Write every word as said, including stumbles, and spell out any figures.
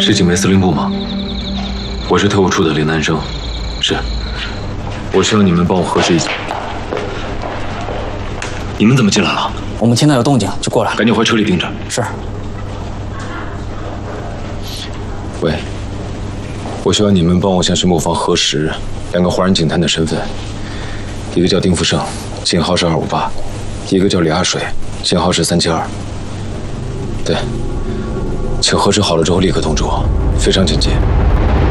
是警卫司令部吗？我是特务处的林南生。是。我需要你们帮我核实一下。你们怎么进来了？ 我们听到有动静就过来了。 赶紧回车里盯着。 是。 喂，我需要你们帮我向巡捕房核实两个华人警探的身份，一个叫丁福胜，警号是二五八，一个叫李阿水，警号是三七二。对，请核实好了之后立刻通知我，非常紧急。